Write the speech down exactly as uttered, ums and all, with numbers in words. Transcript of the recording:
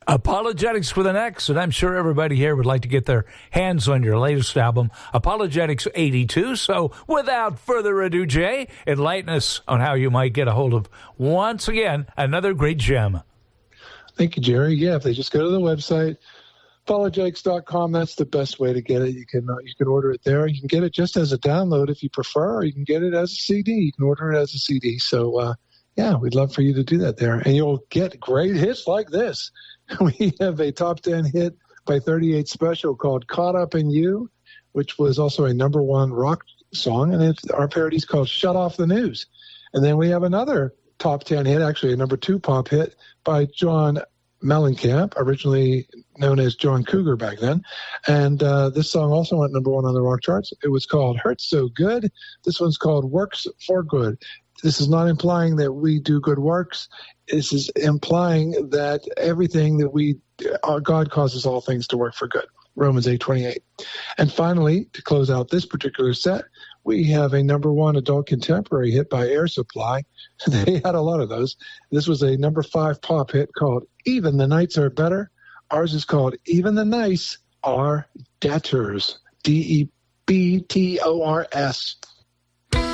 Apologetics for the next, and I'm sure everybody here would like to get their hands on your latest album, Apologetics eighty-two. So without further ado, Jay, enlighten us on how you might get a hold of, once again, another great gem. Thank you, Jerry. Yeah, if they just go to the website, apologetics dot com, that's the best way to get it. You can uh, you can order it there. You can get it just as a download if you prefer, or you can get it as a C D. You can order it as a C D. So, uh, yeah, we'd love for you to do that there. And you'll get great hits like this. We have a top ten hit by thirty-eight Special called Caught Up in You, which was also a number one rock song. And it's, our parody's called Shut Off the News. And then we have another top ten hit, actually a number two pop hit by John Mellencamp, originally known as John Cougar back then. And uh, this song also went number one on the rock charts. It was called Hurt So Good. This one's called Works for Good. This is not implying that we do good works. This is implying that everything that we, uh, God causes all things to work for good. Romans eight twenty-eight. And finally, to close out this particular set, we have a number one adult contemporary hit by Air Supply. They had a lot of those. This was a number five pop hit called Even the Nights Are Better. Ours is called Even the Nice Are Debtors. D E B T O R S.